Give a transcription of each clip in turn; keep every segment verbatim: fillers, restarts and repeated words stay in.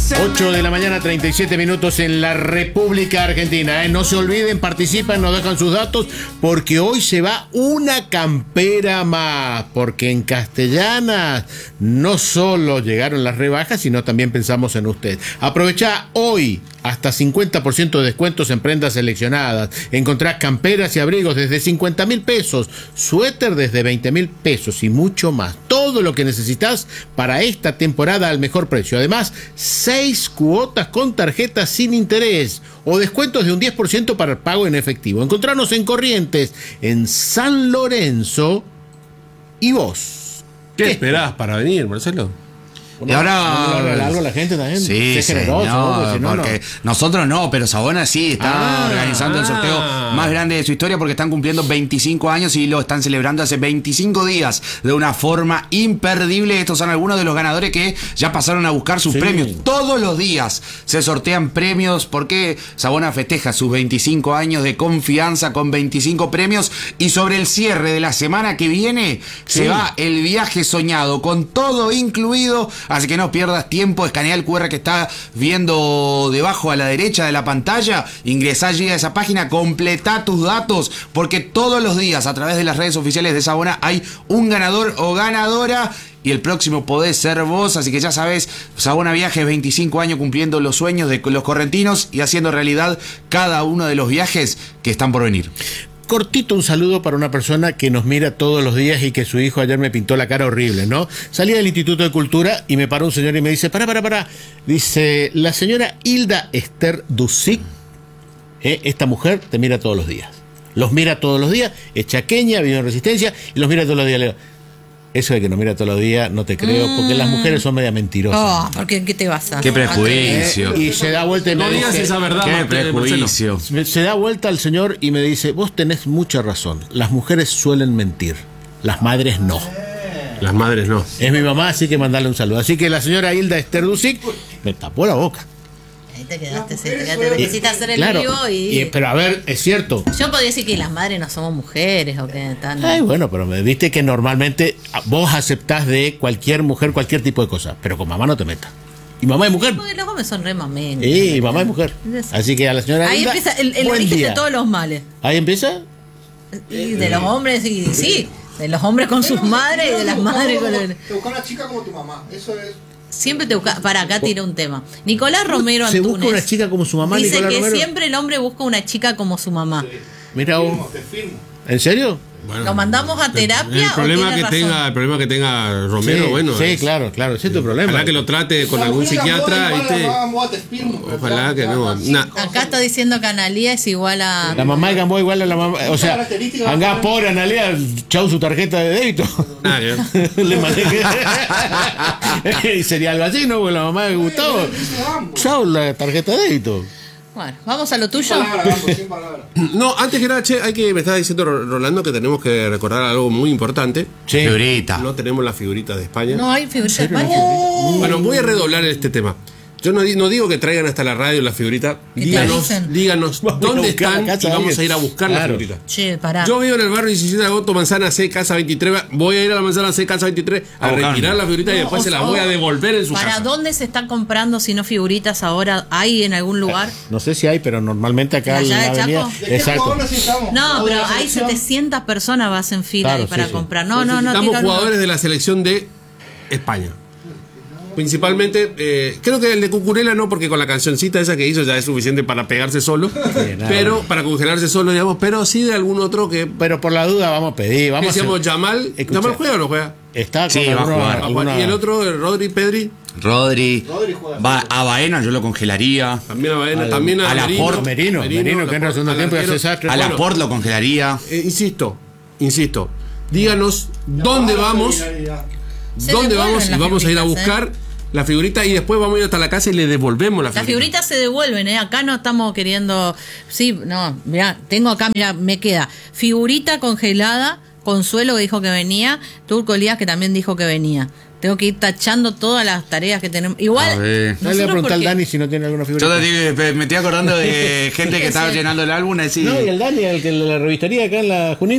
ocho de la mañana, treinta y siete minutos en la República Argentina. ¿eh? No se olviden, participan, nos dejan sus datos, porque hoy se va una campera más. Porque en Castellanas no solo llegaron las rebajas, sino también pensamos en usted. Aprovecha hoy hasta cincuenta por ciento de descuentos en prendas seleccionadas. Encontrás camperas y abrigos desde cincuenta mil pesos, suéter desde veinte mil pesos y mucho más. Todo lo que necesitas para esta temporada al mejor precio. Además, seis cuotas con tarjetas sin interés o descuentos de un diez por ciento para el pago en efectivo. Encontranos en Corrientes, en San Lorenzo. ¿Y vos? ¿Qué, ¿Qué esperás para venir, Marcelo? Y ahora algo la gente también. Sí, sí, generoso, no, si no, porque no. Nosotros no, pero Sabona sí está ah, organizando ah. el sorteo más grande de su historia, porque están cumpliendo veinticinco años y lo están celebrando hace veinticinco días de una forma imperdible. Estos son algunos de los ganadores que ya pasaron a buscar sus sí. premios. Todos los días se sortean premios, porque Sabona festeja sus veinticinco años de confianza con veinticinco premios. Y sobre el cierre de la semana que viene sí. se va el viaje soñado con todo incluido. Así que no pierdas tiempo, escanea el cu erre que está viendo debajo a la derecha de la pantalla, ingresá allí a esa página, completá tus datos, porque todos los días a través de las redes oficiales de Sabona hay un ganador o ganadora, y el próximo podés ser vos. Así que ya sabés, Sabona Viajes, veinticinco años cumpliendo los sueños de los correntinos y haciendo realidad cada uno de los viajes que están por venir. Cortito, un saludo para una persona que nos mira todos los días y que su hijo ayer me pintó la cara horrible, ¿no? Salí del Instituto de Cultura y me paró un señor y me dice, para, para, para. Dice, la señora Hilda Esther Dusic, ¿eh? esta mujer te mira todos los días. Los mira todos los días, es chaqueña, vive en Resistencia y los mira todos los días. Le digo, eso de que nos mira todos los días no te creo, porque las mujeres son media mentirosas. Oh, porque ¿qué te vas a Qué prejuicio. Eh, y se da vuelta y me no dice, digas esa verdad. Qué prejuicio. Se da vuelta al señor y me dice, vos tenés mucha razón. Las mujeres suelen mentir, las madres no. Las madres no. Es mi mamá, así que mandarle un saludo. Así que la señora Hilda Esther Dusic me tapó la boca. Ahí te quedaste, te quedaste, necesitas hacer el claro, vivo y... y... Pero a ver, es cierto. Yo podría decir que las madres no somos mujeres o que están... Ay, bueno, pero me viste que normalmente vos aceptás de cualquier mujer cualquier tipo de cosa, pero con mamá no te metas. Y mamá es mujer. Porque los hombres son re mamenos. Sí, y mamá es mujer. Así que a la señora ahí Hilda, empieza el, el origen de todos los males. Ahí empieza. Y de los hombres, y sí, de los hombres con sus madres y de las madres con el... Te busca una chica como tu mamá, eso es... Siempre te busca. Para acá tira un tema. Nicolás Romero Antunes. Se busca una chica como su mamá. Dice Nicolás que Romero. Siempre el hombre busca una chica como su mamá. Sí. Mira vos. Te firmo. ¿En serio? Bueno, ¿Lo mandamos a terapia el problema o que tiene tenga razón? El problema que tenga Romero, Sí, bueno. sí, es, claro, claro. Ese es tu problema. Ojalá que lo trate con algún psiquiatra. ¿Viste? Ojalá que no. Nah. Acá está diciendo que Analía es igual a... La mamá de Gamboa igual a la mamá. O sea, Angá, pobre Analia, chau su tarjeta de débito. Nah, Le mandé que... Sería algo así, ¿no? Porque la mamá de Gustavo. Chau la tarjeta de débito. Bueno, vamos a lo tuyo. No, antes que nada, che, hay que, me estaba diciendo Rolando que tenemos que recordar algo muy importante. Sí. Figurita. No tenemos las figuritas de España. No hay figuritas de España. Bueno, voy a redoblar este tema. Yo no, no digo que traigan hasta la radio las figuritas. Díganos, díganos dónde están y vamos a ir a buscar claro. las figuritas. Che, pará. Yo vivo en el barrio diecisiete de agosto, Manzana C, Casa veintitrés. Voy a ir a la Manzana C, Casa veintitrés a, a retirar las figuritas no, y después se las voy a devolver en su ¿Para casa. ¿Para dónde se están comprando si no figuritas ahora? ¿Hay en algún lugar? No sé si hay, pero normalmente acá en la avenida. Exacto. No, pero hay setecientas personas vas en fila claro, para sí, comprar. No, no, no. Estamos jugadores de la selección de España. Principalmente, eh, creo que el de Cucurella no, porque con la cancioncita esa que hizo ya es suficiente para pegarse solo, sí, pero para congelarse solo, digamos, pero sí de algún otro que... Pero por la duda vamos a pedir, vamos decíamos, a hacer... Yamal, ¿Yamal juega o no juega? Está con sí, va a jugar. alguna... Y el otro, Rodri, Pedri. Rodri, va a Baena, yo lo congelaría. También a Baena, al, también a, a Merino, Laporte, Merino, Merino, Merino que entra en segundo tiempo y hace desastre. A Laporte lo congelaría. Eh, insisto, insisto, díganos dónde vamos, dónde vamos y vamos a ir a buscar eh. la figurita y después vamos a ir hasta la casa y le devolvemos la figurita. Las figuritas se devuelven, ¿eh? Acá no estamos queriendo... Sí, no, mirá, tengo acá, mirá, me queda figurita congelada, Consuelo que dijo que venía, Turco Elías que también dijo que venía. Tengo que ir tachando todas las tareas que tenemos. Igual. No le voy a preguntar al Dani si no tiene alguna figurita. Yo te, me estoy acordando de gente que estaba llenando el álbum. Así. No, y el Dani, el que la revistaría acá en la Junín.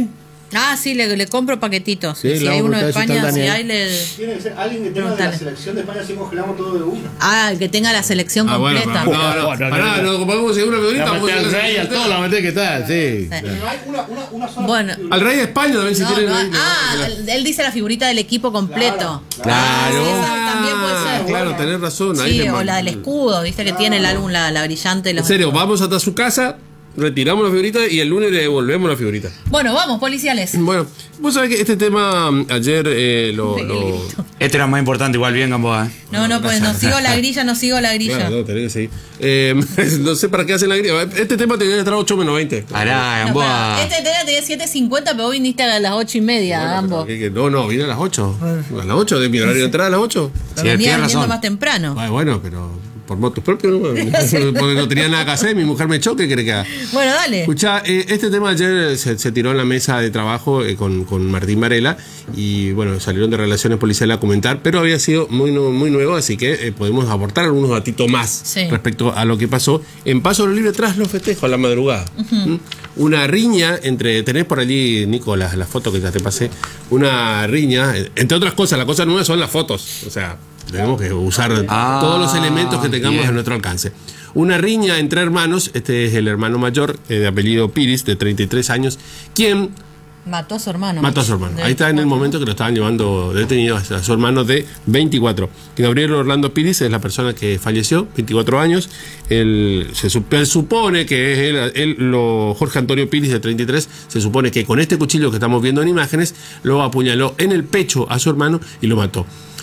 Ah, sí, le, le compro paquetitos. Sí, si la hay vamos uno a de preguntar si España, está si Daniel. hay, le... Tiene que ser alguien que tenga de la Preguntale. selección de España, así congelamos todo de una. Ah, el que tenga la selección Ah, bueno, completa. pero no, no, No, no, pará, no, no, podemos seguir una figurita. La vamos meté a al hacer la rey, al figurita. todo, la meté que está, sí. Sí. Pero no hay una, una, una sola. Bueno. figura. Al rey de España también, si No, quieren. no, ahí, ah, no, él- él dice la figurita del equipo completo. Claro. Sí, esa también puede ser. Claro, tenés razón. ahí Sí, le o mando. la del escudo, viste que tiene el álbum, la, la brillante. Los En serio, vamos hasta su casa, retiramos la figurita y el lunes le devolvemos la figurita. Bueno, vamos, policiales. Bueno, vos sabés que este tema mm, ayer eh, lo, lo- Este era más importante, igual bien, Gamboa. ¿eh? No, no, pues no sigo la grilla, no sigo la grilla. Claro, no, tenés que seguir. Eh, no sé para qué hacen la grilla. Este tema tenía que estar a ocho menos veinte. Pará, No, Gamboa. pará, este tenía tenía siete cincuenta, pero vos viniste a las ocho y media, ambos. Que- que- No, no, vine a las ocho. A las ocho, de mi horario de entrada a las ocho. Sí, Venía tienes viniendo razón. más temprano. Ay, bueno, pero por motos propios, ¿no? Porque no tenía nada que hacer, mi mujer me echó, ¿qué quiere que haga? Bueno, dale. Escuchá, eh, este tema ayer se, se tiró en la mesa de trabajo eh, con, con Martín Varela y bueno, salieron de Relaciones Policiales a comentar, pero había sido muy, nu- muy nuevo, así que eh, podemos aportar algunos datitos más Sí. respecto a lo que pasó en Paso de los Libres tras los festejos a la madrugada. ¿Mm? Una riña entre, tenés por allí, Nico, las, las fotos que ya te pasé, una riña, eh, entre otras cosas, la cosa nueva son las fotos, o sea, tenemos que usar Ah, todos los elementos que tengamos bien. a nuestro alcance. Una riña entre hermanos, este es el hermano mayor, eh, de apellido Piris, de treinta y tres años, quien Mató a su hermano. mató a su hermano. De Ahí está en el veinticuatro. momento que lo estaban llevando detenido a su hermano de veinticuatro. Gabriel Orlando Piris es la persona que falleció, veinticuatro años. Él, se sup- él supone que es él, él, lo, Jorge Antonio Piris, de treinta y tres, se supone que con este cuchillo que estamos viendo en imágenes, lo apuñaló en el pecho a su hermano y lo mató.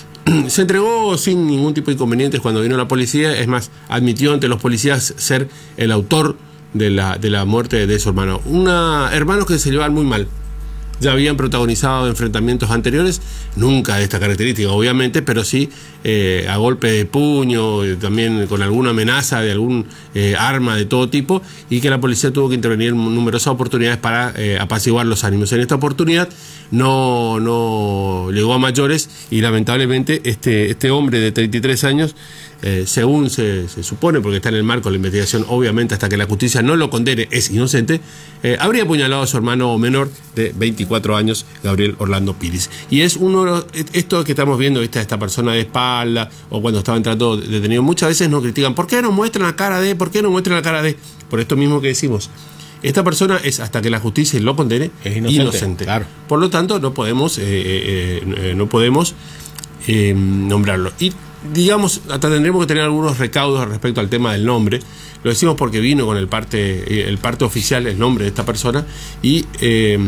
Se entregó sin ningún tipo de inconvenientes cuando vino la policía, es más, admitió ante los policías ser el autor de la, de la muerte de su hermano. Una, hermanos que se llevan muy mal. Ya habían protagonizado enfrentamientos anteriores, nunca de esta característica, obviamente, pero sí eh, a golpe de puño, eh, también con alguna amenaza de algún eh, arma de todo tipo, y que la policía tuvo que intervenir en numerosas oportunidades para eh, apaciguar los ánimos. En esta oportunidad no, no llegó a mayores y lamentablemente este, este hombre de treinta y tres años, eh, según se, se supone, porque está en el marco de la investigación, obviamente hasta que la justicia no lo condene, es inocente, eh, habría apuñalado a su hermano menor de veinticuatro años, Gabriel Orlando Piris. Y es uno de los- esto que estamos viendo, esta, esta persona de espalda, o cuando estaba entrando detenido, muchas veces nos critican, ¿por qué no muestran la cara de? ¿Por qué no muestran la cara de? Por esto mismo que decimos. Esta persona es, hasta que la justicia lo condene, Es inocente, claro. Por lo tanto, no podemos, eh, eh, eh, no podemos eh, nombrarlo. Y digamos, hasta tendremos que tener algunos recaudos respecto al tema del nombre. Lo decimos porque vino con el parte, eh, el parte oficial, el nombre de esta persona, y eh,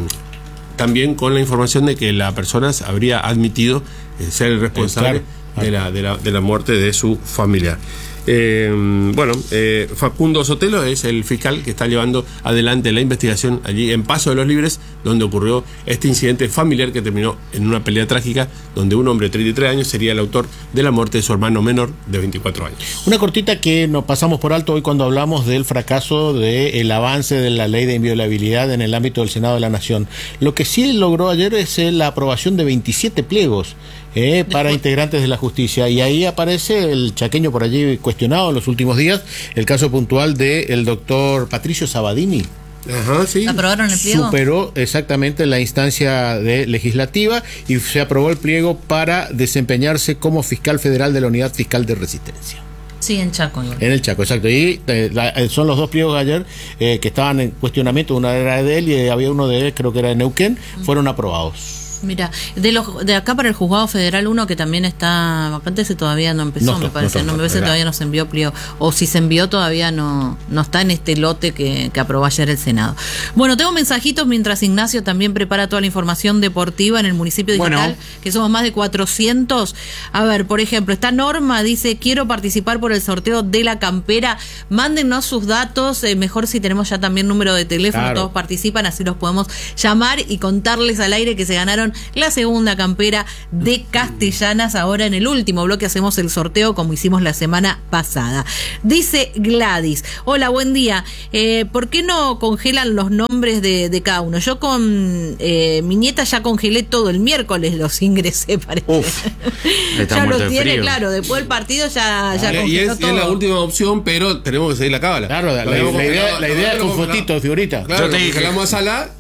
también con la información de que la persona habría admitido eh, ser el responsable Eh, claro. de, la, de, la, de la muerte de su familiar. Eh, bueno, eh, Facundo Sotelo es el fiscal que está llevando adelante la investigación allí en Paso de los Libres, donde ocurrió este incidente familiar que terminó en una pelea trágica, donde un hombre de treinta y tres años sería el autor de la muerte de su hermano menor de veinticuatro años. Una cortita que nos pasamos por alto hoy cuando hablamos del fracaso del avance de la ley de inviolabilidad en el ámbito del Senado de la Nación. Lo que sí logró ayer es eh, la aprobación de veintisiete pliegos eh, para integrantes de la justicia, y ahí aparece el chaqueño por allí cuestionado en los últimos días, el caso puntual del doctor Patricio Sabadini. Ajá, sí. ¿Aprobaron el pliego? Superó exactamente la instancia de legislativa y se aprobó el pliego para desempeñarse como fiscal federal de la Unidad Fiscal de Resistencia. Sí, en Chaco. igual. En el Chaco, exacto. Y eh, la- eh, son los dos pliegos de ayer eh, que estaban en cuestionamiento. Una era de él y eh, había uno de él, creo que era de Neuquén, fueron aprobados. Mira, de los de acá para el Juzgado Federal uno que también está vacante, ese todavía no empezó, No me está, parece, no está, no, me parece ¿verdad? todavía no se envió pliego, o si se envió todavía no no está en este lote que, que aprobó ayer el Senado. Bueno, tengo mensajitos mientras Ignacio también prepara toda la información deportiva en el municipio digital, Bueno. que somos más de cuatrocientos. A ver, por ejemplo, esta Norma dice, quiero participar por el sorteo de la campera, mándennos sus datos, eh, mejor si tenemos ya también número de teléfono, Claro. todos participan, así los podemos llamar y contarles al aire que se ganaron la segunda campera de Castellanas. Ahora en el último bloque hacemos el sorteo como hicimos la semana pasada. Dice Gladys, hola, buen día, eh, ¿por qué no congelan los nombres de, de cada uno? Yo con eh, mi nieta ya congelé todo, el miércoles los ingresé, parece. Uf, está ya muerto lo de tiene, frío. claro, después del partido ya, ya y, congeló es, y es todo. la última opción, pero tenemos que seguir la cábala. claro, la, Lo la habíamos idea, congelado- la lo idea es habíamos con congelado. fotito, figurita. Claro, Yo te lo dije. congelamos a Salah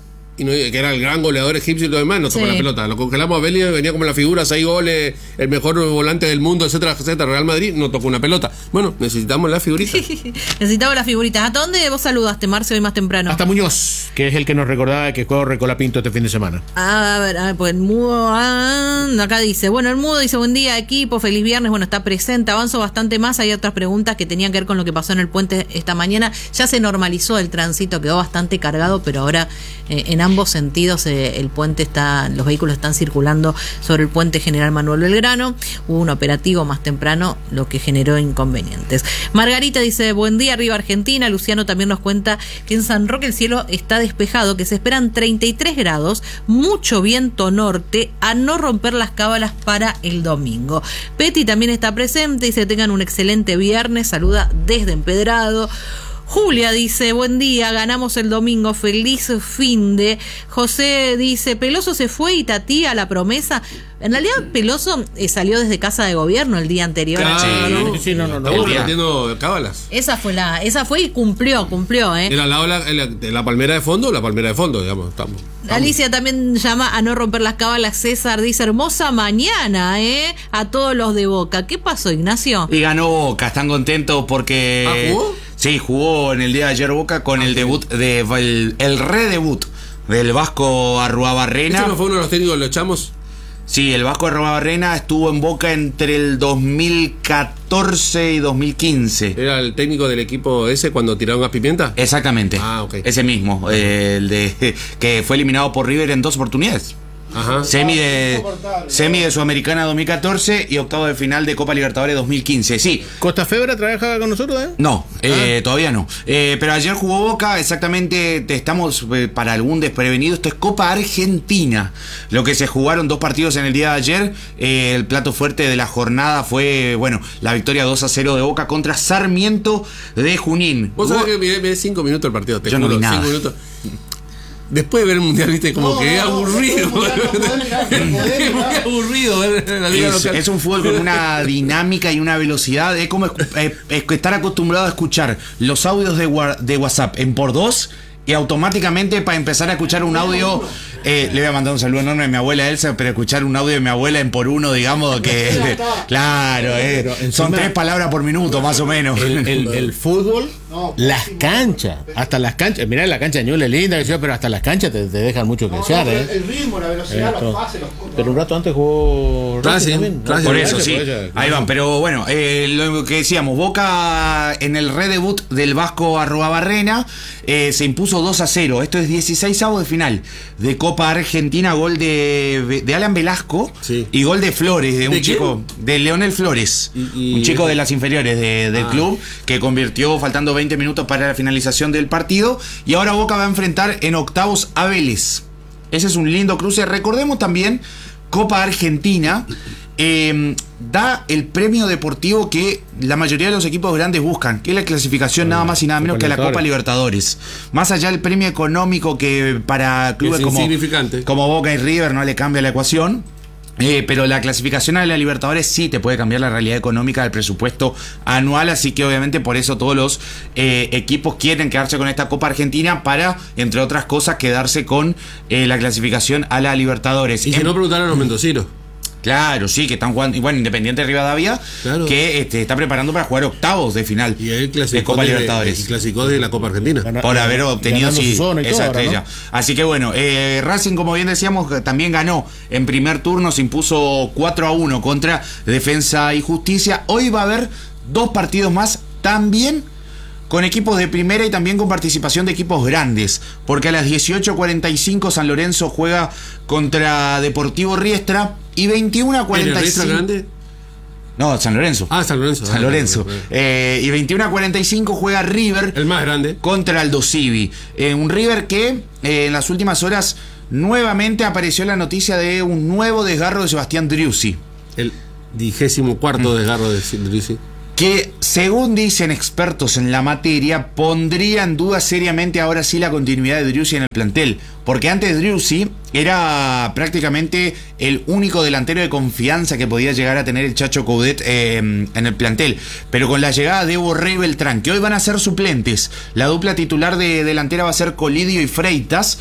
y no, que era el gran goleador egipcio y todo demás, no tocó Sí. la pelota. Lo congelamos a Bellingham, venía como la figura, seis goles, el mejor volante del mundo, etcétera, etcétera. Real Madrid no tocó una pelota. Bueno, necesitamos la figurita. Necesitaba las figuritas. ¿A dónde vos saludaste, Marce, hoy más temprano? Hasta Muñoz, que es el que nos recordaba que juega Recolapinto este fin de semana. A ver, a ver, pues el mudo, ah, acá dice, bueno, el mudo dice, buen día equipo, feliz viernes, bueno, está presente, avanzo bastante más, hay otras preguntas que tenían que ver con lo que pasó en el puente esta mañana, ya se normalizó el tránsito, quedó bastante cargado, pero ahora eh, en ambos sentidos eh, el puente está, los vehículos están circulando sobre el puente General Manuel Belgrano, hubo un operativo más temprano, lo que generó inconvenientes. Margarita dice, buen día, arriba Argentina. Luciano también nos cuenta que en San Roque el cielo está despejado, que se esperan treinta y tres grados, mucho viento norte, a no romper las cábalas para el domingo. Peti también está presente, dice que tengan un excelente viernes, saluda desde Empedrado. Julia dice, buen día, ganamos el domingo, feliz fin de. José dice, Peloso se fue y Tati a la promesa. En realidad Peloso eh, salió desde Casa de Gobierno el día anterior. Claro. Sí, sí, no, no, no. Estamos El día. repitiendo cábalas. Esa fue la, esa fue y cumplió, cumplió, eh. Era al lado de la, la, de la palmera de fondo, la palmera de fondo, digamos. Estamos. estamos. Alicia también llama a no romper las cábalas. César dice, hermosa mañana, eh, a todos los de Boca. ¿Qué pasó, Ignacio? Y ganó Boca, están contentos porque... ¿Ah, jugó? Sí, jugó en el día de ayer Boca con el debut, de, el, el redebut del Vasco Arruabarrena. ¿Este no fue uno de los técnicos que lo echamos? Sí, el Vasco Arruabarrena estuvo en Boca entre el dos mil catorce y dos mil quince. ¿Era el técnico del equipo ese cuando tiraron gas pimienta? Exactamente. Ah, ok. Ese mismo, eh, el de que fue eliminado por River en dos oportunidades. Ajá. Semi de semi de Sudamericana dos mil catorce y octavo de final de Copa Libertadores dos mil quince. Sí. ¿Costa Febra trabajaba con nosotros, eh? No, eh, todavía no. Eh, pero ayer jugó Boca, exactamente, te estamos eh, para algún desprevenido, esto es Copa Argentina. Lo que se jugaron dos partidos en el día de ayer, eh, el plato fuerte de la jornada fue, bueno, la victoria dos a cero de Boca contra Sarmiento de Junín. Vos sabés que miré, miré cinco minutos el partido, te Yo no juro, vi nada. cinco minutos. Después de ver el mundial, viste, como No, que es no, aburrido. no, no, no, no, no, no, no, no, Es muy aburrido ver la liga Es, local. es un fútbol con una dinámica y una velocidad. Es como escu- eh, es que estar acostumbrado a escuchar los audios de, wa- de WhatsApp en por dos y automáticamente para empezar a escuchar un audio. Eh, le voy a mandar un saludo enorme a mi abuela Elsa, pero escuchar un audio de mi abuela en por uno, digamos que. Claro, eh, Pero encima- son tres palabras por minuto, más o menos. El, el- el fútbol, No, las canchas, hasta las canchas, mirá la cancha de Ñuble es linda, que sea, pero hasta las canchas te, te dejan mucho que no, desear, no, ¿eh? el ritmo, la velocidad, Esto. los pases, los cortes. Pero un rato antes jugó Racing Racing, también, ¿no? Racing. Por Racing, eso, sí. por ella, Ahí van, pero bueno, eh, lo que decíamos, Boca en el redebut del Vasco Arruabarrena eh, se impuso dos a cero. Esto es dieciseisavo de final de Copa Argentina, gol de, de Alan Velasco Sí. y gol de Flores, de, ¿De un quién? chico, de Leonel Flores, Y- y- un chico de las inferiores de- del Ah. club, que convirtió faltando veinte minutos para la finalización del partido. Y ahora Boca va a enfrentar en octavos a Vélez. Ese es un lindo cruce. Recordemos también, Copa Argentina eh, da el premio deportivo que la mayoría de los equipos grandes buscan, que es la clasificación nada más y nada menos Copa que a la Copa Libertadores. Libertadores. Más allá del premio económico que para clubes Es como, insignificante. como Boca y River no le cambia la ecuación. Eh, pero la clasificación a la Libertadores sí te puede cambiar la realidad económica del presupuesto anual, así que obviamente por eso todos los eh, equipos quieren quedarse con esta Copa Argentina para, entre otras cosas, quedarse con eh, la clasificación a la Libertadores. Y si En- no preguntaron a los mendocinos. Claro, sí, que están jugando, y bueno, Independiente Rivadavia, Claro. que este, está preparando para jugar octavos de final Y él de clasificó Copa de, Libertadores. y clasificó de la Copa Argentina. Gana- Por haber obtenido ganando sí, su zona y esa todo ahora, estrella. ¿no? Así que bueno, eh, Racing, como bien decíamos, también ganó en primer turno, se impuso cuatro a uno contra Defensa y Justicia. Hoy va a haber dos partidos más, también con equipos de primera y también con participación de equipos grandes, porque a las dieciocho cuarenta y cinco San Lorenzo juega contra Deportivo Riestra y veintiuno a ¿En el cuarenta y Riestra cinco. grande? No, San Lorenzo. Ah, San Lorenzo. San Ah, Lorenzo. ah, ah. Eh, y veintiuno a cuarenta y cinco juega River El más grande. contra Aldo Civi. Eh, un River que eh, en las últimas horas nuevamente apareció la noticia de un nuevo desgarro de Sebastián Driussi. El vigésimo cuarto desgarro de Driussi. que según dicen expertos en la materia, pondría en duda seriamente ahora sí la continuidad de Driussi en el plantel, porque antes Driussi era prácticamente el único delantero de confianza que podía llegar a tener el Chacho Coudet eh, en el plantel, pero con la llegada de Evo Rey Beltrán, que hoy van a ser suplentes, la dupla titular de delantera va a ser Colidio y Freitas,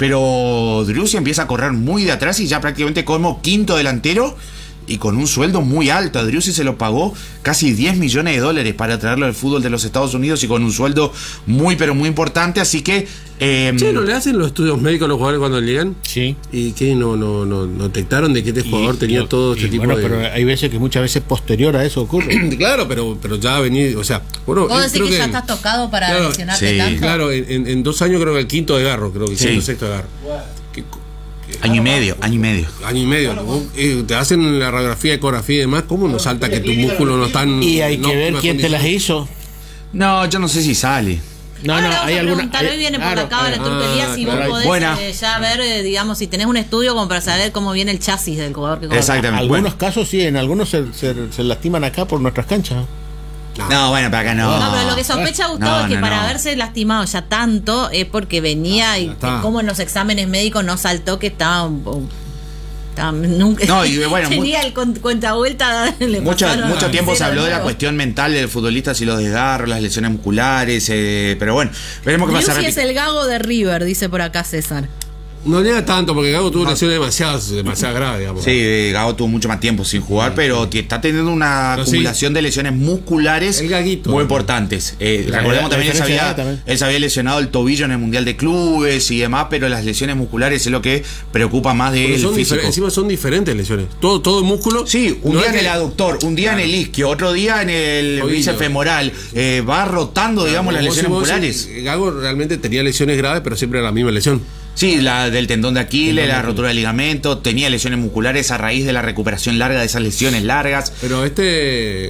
pero Driussi empieza a correr muy de atrás y ya prácticamente como quinto delantero, y con un sueldo muy alto. A Driussi se lo pagó casi diez millones de dólares para traerlo al fútbol de los Estados Unidos y con un sueldo muy pero muy importante, así que eh, che, ¿no le hacen los estudios médicos a los jugadores cuando llegan? Sí. ¿Y qué? ¿No, no, no, no detectaron de que este jugador Y- tenía y- todo este y tipo bueno, de...? pero hay veces que muchas veces posterior a eso ocurre. Claro, pero, pero ya ha venido, o sea, bueno, ¿Vos eh, decís creo que, ya estás tocado para claro, lesionarte sí, tanto? Claro, en, en- en dos años creo que el quinto de Garro, creo que el Sí. quinto sexto de Garro. Que- año y medio, año y medio. año y medio, ¿no? Eh, te hacen la radiografía, ecografía y demás, ¿cómo nos salta que tus músculos no están... Y hay no, que ver no quién te las condición? hizo. No, yo no sé si sale. No, Ahora no, vamos hay a alguna. preguntar, hoy viene por claro, la cámara eh, turquería ah, si claro. vos podés Buena. eh, ya ver, eh, digamos, si tenés un estudio como para saber cómo viene el chasis del jugador que corre. Exactamente. algunos Bueno. casos sí, en algunos se, se, se lastiman acá por nuestras canchas. No, bueno, para acá no. No, pero lo que sospecha Gustavo No, es que no, para no. haberse lastimado ya tanto es porque venía y está. como en los exámenes médicos no saltó que estaba, un- un- estaba- nunca No, y bueno, tenía mu- el con- cuenta vuelta. le Mucho, pasaron mucho a tiempo se cero habló de la nuevo. cuestión mental del futbolista, si los desgarros, las lesiones musculares, eh, pero bueno, veremos qué pasa. Driussi es Repi- el Gago de River, dice por acá César. No llega tanto, porque Gago tuvo lesiones demasiado, demasiado graves, digamos. Sí, eh, Gago tuvo mucho más tiempo sin jugar, pero que está teniendo una Pero sí. acumulación de lesiones musculares El Gaguito, muy ¿no? importantes. Eh, La- recordemos la también que se diferencia de había, edad también. él se había lesionado el tobillo en el Mundial de Clubes y demás, pero las lesiones musculares es lo que preocupa más Porque del son físico. difer- encima son diferentes lesiones. Todo, todo el músculo. Sí, un no día es en que- el aductor, un día en el isquio, otro día en el Tobillo. bíceps femoral. Eh, va rotando, digamos, las Vos- lesiones vos musculares. decís, Gago realmente tenía lesiones graves, pero siempre era la misma lesión. Sí, la del tendón de Aquiles, la rotura de ligamento, tenía lesiones musculares a raíz de la recuperación larga de esas lesiones largas. Pero este.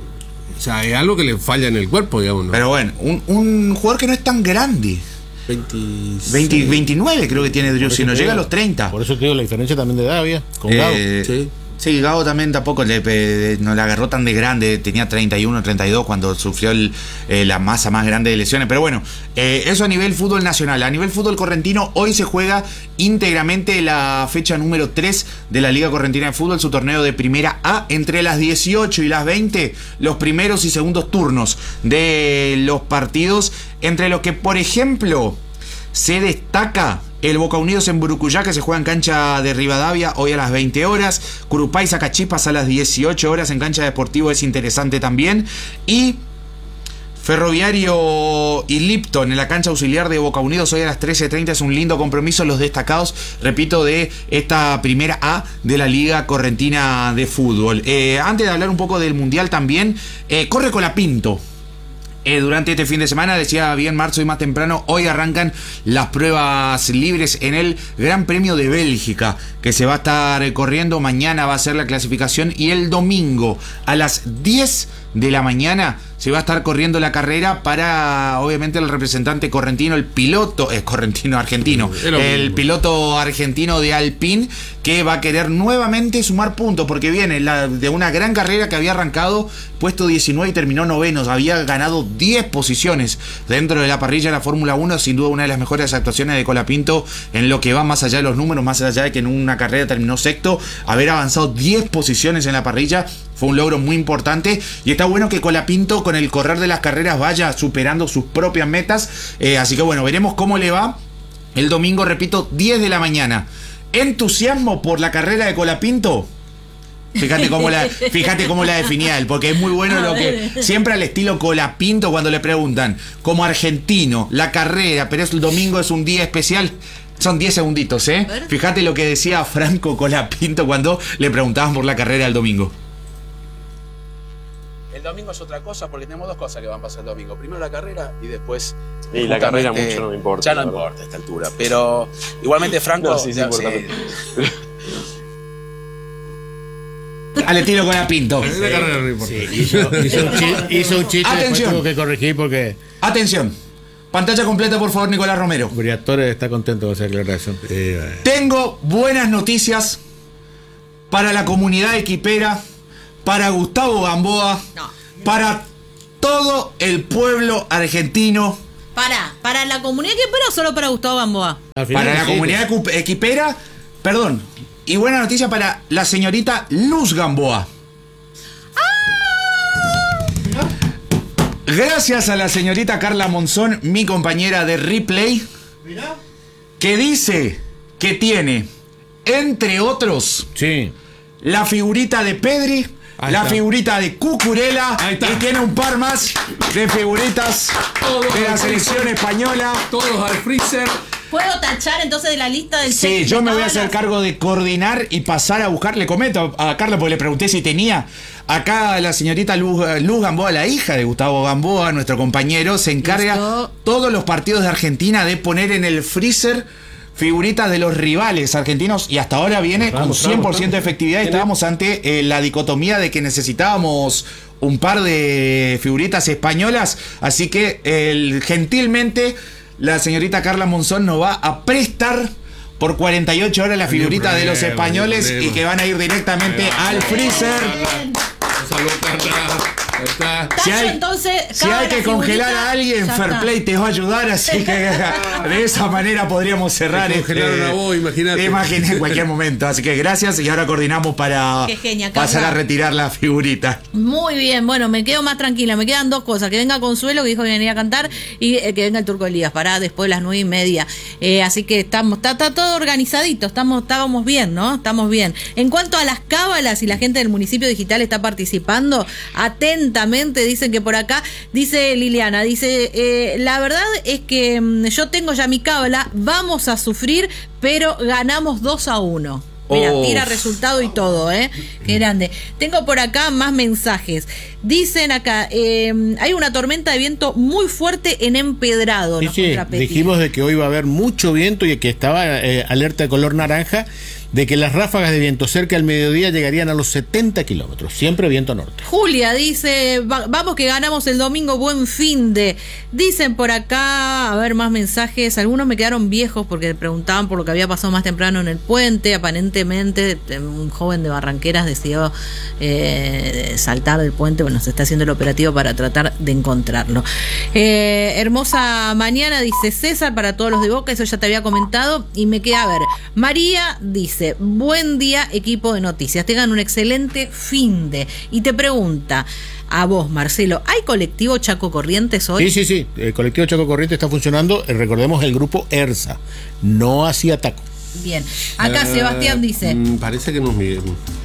O sea, es algo que le falla en el cuerpo, digamos, ¿no? Pero bueno, un, un jugador que no es tan grande. veintiséis. veinte, veintinueve creo que tiene Driussi, no te llega a digo- los treinta. Por eso te digo la diferencia también de edad había con Gago. Eh, Sí. Sí, Gago también tampoco le, pe- no le agarró tan de grande, tenía treinta y uno, treinta y dos cuando sufrió el, eh, la masa más grande de lesiones. Pero bueno, eh, eso a nivel fútbol nacional. A nivel fútbol correntino, hoy se juega íntegramente la fecha número tres de la Liga Correntina de Fútbol, su torneo de Primera A, entre las dieciocho y las veinte, los primeros y segundos turnos de los partidos, entre los que, por ejemplo, se destaca el Boca Unidos en Burucuyá, que se juega en cancha de Rivadavia hoy a las veinte horas. Curupay Sacachipas a las dieciocho horas en cancha de Deportivo, es interesante también. Y Ferroviario y Lipton en la cancha auxiliar de Boca Unidos hoy a las trece treinta. Es un lindo compromiso, los destacados, repito, de esta primera A de la Liga Correntina de Fútbol. Eh, antes de hablar un poco del Mundial también, eh, corre Colapinto. Eh, durante este fin de semana, decía bien marzo y más temprano, hoy arrancan las pruebas libres en el Gran Premio de Bélgica, que se va a estar eh, corriendo. Mañana va a ser la clasificación y el domingo a las diez de la mañana se va a estar corriendo la carrera para, obviamente, el representante correntino, el piloto, es correntino argentino, Es lo el mismo. piloto argentino de Alpine, que va a querer nuevamente sumar puntos, porque viene la, de una gran carrera que había arrancado puesto diecinueve y terminó noveno, había ganado diez posiciones dentro de la parrilla de la Fórmula uno, sin duda una de las mejores actuaciones de Colapinto en lo que va más allá de los números, más allá de que en una carrera terminó sexto, haber avanzado diez posiciones en la parrilla fue un logro muy importante, y está bueno que Colapinto con el correr de las carreras vaya superando sus propias metas, eh, así que bueno, veremos cómo le va el domingo, repito, diez de la mañana. ¿Entusiasmo por la carrera de Colapinto? Fíjate cómo la, fíjate cómo la definía él, porque es muy bueno lo que siempre al estilo Colapinto cuando le preguntan, como argentino, la carrera, pero es el domingo, es un día especial. Son diez segunditos, ¿eh? Fíjate lo que decía Franco Colapinto cuando le preguntaban por la carrera del domingo. El domingo es otra cosa porque tenemos dos cosas que van a pasar el domingo. Primero la carrera y después... Y la carrera justamente, mucho no me importa, Ya no la verdad. importa a esta altura. Pero igualmente Franco... No, sí, sí ya- importa. Al estilo Colapinto. Es la carrera no importa. Sí, hizo, hizo un chiste, hizo un chiste después Atención. tuvo que corregir porque Atención. Pantalla completa, por favor, Nicolás Romero. Briatore está contento con esa aclaración. Tengo buenas noticias para la comunidad equipera, para Gustavo Gamboa, No. para todo el pueblo argentino. Para, para la comunidad equipera o solo para Gustavo Gamboa. Para la comunidad equipera, perdón. Y buena noticia para la señorita Luz Gamboa. Gracias a la señorita Carla Monzón, mi compañera de Replay, que dice que tiene, entre otros, sí, la figurita de Pedri, ahí la está. figurita de Cucurella, y tiene un par más de figuritas Todos de la al selección freezer. española. Todos al freezer. ¿Puedo tachar entonces de la lista del Sí, check yo de me voy a cábalas? hacer cargo de coordinar y pasar a buscar. Le comento a Carla porque le pregunté si tenía. Acá la señorita Luz, Luz Gamboa, la hija de Gustavo Gamboa, nuestro compañero, se encarga Listo. todos los partidos de Argentina de poner en el freezer figuritas de los rivales argentinos y hasta ahora viene Vamos, con cien por ciento de vamos. efectividad. ¿Tiene? Estábamos ante eh, la dicotomía de que necesitábamos un par de figuritas españolas, así que el, gentilmente la señorita Carla Monzón nos va a prestar por cuarenta y ocho horas la figurita de los problema, españoles no hay problema. y que van a ir directamente Ahí va. al freezer. Salud, Carla. Ahí está. Tacho, Si hay, entonces, si hay cábala, que congelar figurita, a alguien, ya Fair está. Play te va a ayudar, así que de esa manera podríamos cerrar. Te congelaron a vos, imagínate. Imaginé en cualquier momento, así que gracias y ahora coordinamos para Qué genia, Carla. pasar a retirar la figurita. Muy bien, bueno, me quedo más tranquila. Me quedan dos cosas: que venga Consuelo, que dijo que venía a cantar, y eh, que venga el Turco Elías para después de las nueve y media. Eh, así que estamos, está, está todo organizadito, estamos, estábamos bien, ¿no? Estamos bien. En cuanto a las cábalas y la gente del municipio digital está participando, atentamente dicen que por acá, dice Liliana, dice, eh, la verdad es que mm, yo tengo ya mi cábala, vamos a sufrir, pero ganamos dos a uno. Mira, Oh. tira resultado y todo, ¿eh? Qué grande. Tengo por acá más mensajes. Dicen acá, eh, hay una tormenta de viento muy fuerte en Empedrado. Sí, nos sí, cuenta Peti. dijimos de que hoy va a haber mucho viento y que estaba eh, alerta de color naranja, de que las ráfagas de viento cerca del mediodía llegarían a los setenta kilómetros, siempre viento norte. Julia dice, "Va- vamos que ganamos el domingo, buen fin de". Dicen por acá, a ver más mensajes, algunos me quedaron viejos porque preguntaban por lo que había pasado más temprano en el puente. Aparentemente eh, un joven de Barranqueras decidió eh, saltar del puente. Bueno, se está haciendo el operativo para tratar de encontrarlo. Eh, hermosa mañana, dice César, para todos los de Boca, eso ya te había comentado. Y me queda a ver, María dice, buen día equipo de noticias, tengan un excelente fin de. Y te pregunta a vos, Marcelo, ¿hay colectivo Chaco Corrientes hoy? Sí, sí, sí, el colectivo Chaco Corriente está funcionando, eh, recordemos el grupo ERSA, no hacía taco. Bien, acá Eh, Sebastián dice, mm, Parece que no, que,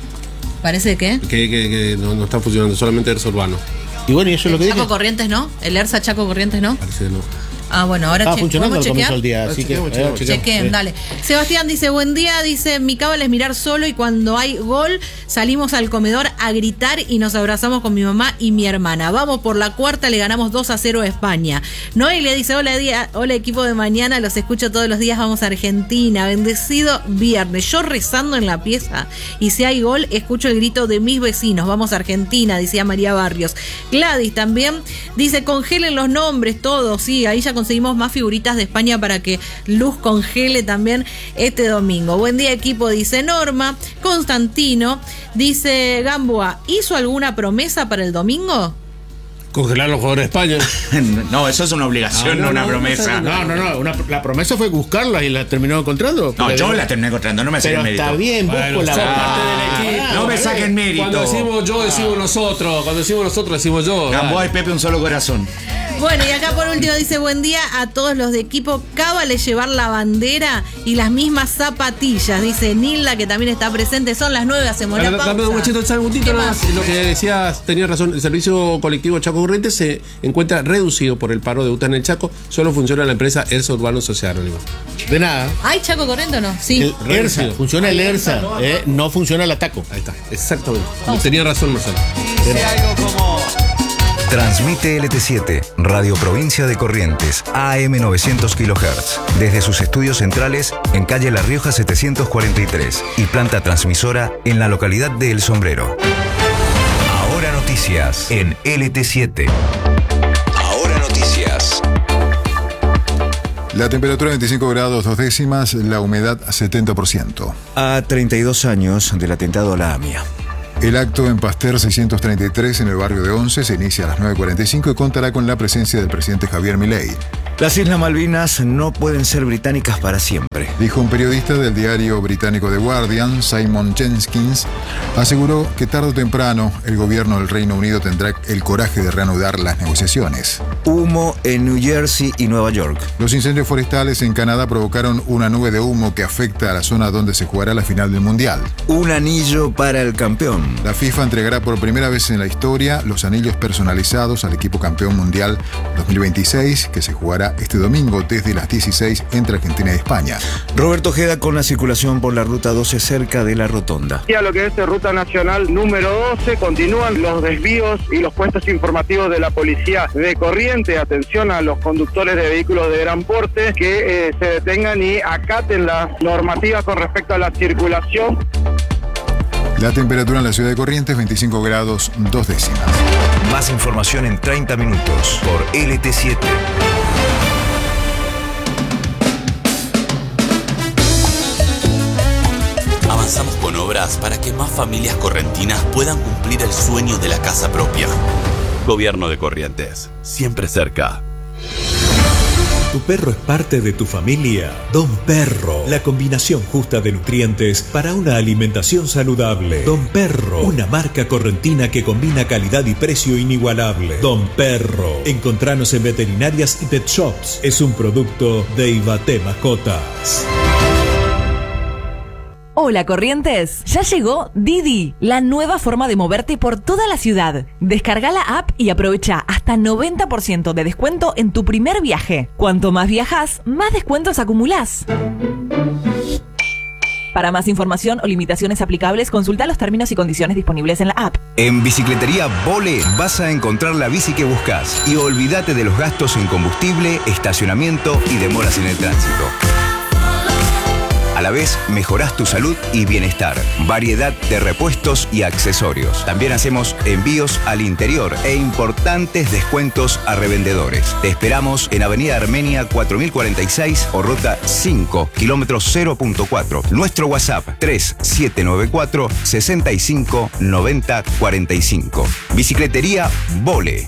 ¿parece que? que, que no, no está funcionando, solamente Erso Urbano. Y bueno, y eso es lo que Chaco dije. Corrientes no, el ERSA Chaco Corrientes no. Parece que no. Ah, bueno, ahora Estaba che- funcionando al ¿podemos comienzo chequear? del día, así que Chequeamos, eh, chequeamos, chequeamos, Chequen, sí. dale. Sebastián dice, buen día, dice, mi cábala es mirar solo y cuando hay gol salimos al comedor a gritar y nos abrazamos con mi mamá y mi hermana. Vamos por la cuarta, le ganamos dos a cero a España. Noelia dice, hola, día, hola equipo de mañana, los escucho todos los días, vamos a Argentina. Bendecido viernes. Yo rezando en la pieza y si hay gol, escucho el grito de mis vecinos. Vamos a Argentina, decía María Barrios. Gladys también dice, congelen los nombres todos. Sí, ahí ya conseguimos más figuritas de España para que Luz congele también este domingo. Buen día equipo, dice Norma. Constantino dice, Gamboa, ¿hizo alguna promesa para el domingo? Congelar los jugadores de España. No, eso es una obligación, Ah, no, una promesa. No, no, no, una- la promesa fue buscarla y la terminó encontrando. No, Porque- yo la terminé encontrando, no me saquen Pero mérito. está bien, vos Bueno, colaborás. sos parte del equipo. No me saquen mérito. Cuando decimos yo, decimos nosotros. Cuando decimos nosotros, decimos yo. Gamboa y Dale. Pepe un solo corazón. Bueno, y acá por último dice, buen día a todos los de equipo. Cábale llevar la bandera y las mismas zapatillas. Dice Nilda, que también está presente. Son las nueve, hacemos la Dame pausa. dame un machito, un segundito ¿Qué nada más? más. Lo que decías, tenía razón. El servicio colectivo Chaco Corrientes se encuentra reducido por el paro de U T A en el Chaco. Solo funciona la empresa Erso Urbano Social Anónimo. De nada. ¿Hay Chaco corriente o no? Sí. El ERSA, funciona el ERSA, eh, no funciona el ataco. Ahí está, exactamente. Tenía razón, Marcelo. Transmite L T siete, Radio Provincia de Corrientes, A M novecientos kilohertz, desde sus estudios centrales en calle La Rioja setecientos cuarenta y tres y planta transmisora en la localidad de El Sombrero. Ahora noticias en L T siete. Ahora noticias. La temperatura veinticinco grados dos décimas, la humedad setenta por ciento. A treinta y dos años del atentado a la AMIA. El acto en Pasteur seiscientos treinta y tres en el barrio de Once se inicia a las nueve cuarenta y cinco y contará con la presencia del presidente Javier Milei. Las Islas Malvinas no pueden ser británicas para siempre, dijo un periodista del diario británico The Guardian, Simon Jenkins. Aseguró que tarde o temprano el gobierno del Reino Unido tendrá el coraje de reanudar las negociaciones. Humo en New Jersey y Nueva York. Los incendios forestales en Canadá provocaron una nube de humo que afecta a la zona donde se jugará la final del Mundial. Un anillo para el campeón. La FIFA entregará por primera vez en la historia los anillos personalizados al equipo campeón mundial dos mil veintiséis, que se jugará este domingo desde las dieciséis entre Argentina y España. Roberto Ojeda con la circulación por la ruta doce cerca de la rotonda. Y a lo que es ruta nacional número doce, continúan los desvíos y los puestos informativos de la policía de Corrientes. Atención a los conductores de vehículos de gran porte que eh, se detengan y acaten las normativas con respecto a la circulación. La temperatura en la ciudad de Corrientes, veinticinco grados, dos décimas. Más información en treinta minutos por L T siete. Avanzamos con obras para que más familias correntinas puedan cumplir el sueño de la casa propia. Gobierno de Corrientes, siempre cerca. ¿Tu perro es parte de tu familia? Don Perro, la combinación justa de nutrientes para una alimentación saludable. Don Perro, una marca correntina que combina calidad y precio inigualable. Don Perro, encontranos en veterinarias y pet shops. Es un producto de Ibaté Mascotas. Hola Corrientes, ya llegó Didi, la nueva forma de moverte por toda la ciudad. Descarga la app y aprovecha hasta noventa por ciento de descuento en tu primer viaje. Cuanto más viajas, más descuentos acumulás. Para más información o limitaciones aplicables, consulta los términos y condiciones disponibles en la app. En Bicicletería Vole vas a encontrar la bici que buscas y olvídate de los gastos en combustible, estacionamiento y demoras en el tránsito. A la vez, mejorás tu salud y bienestar. Variedad de repuestos y accesorios. También hacemos envíos al interior e importantes descuentos a revendedores. Te esperamos en Avenida Armenia cuatro mil cuarenta y seis o Ruta cinco, kilómetro cero punto cuatro. Nuestro WhatsApp tres siete nueve cuatro, seis cinco, nueve cero cuatro cinco. Bicicletería Vole.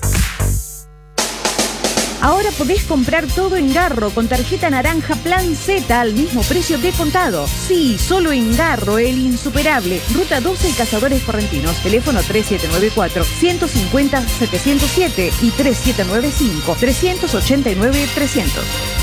Ahora podés comprar todo en Garro con tarjeta naranja Plan Z al mismo precio de contado. Sí, solo en Garro, el insuperable. Ruta doce y Cazadores Correntinos. Teléfono tres siete nueve cuatro, uno cinco cero, siete cero siete y tres siete nueve cinco, tres ocho nueve, trescientos.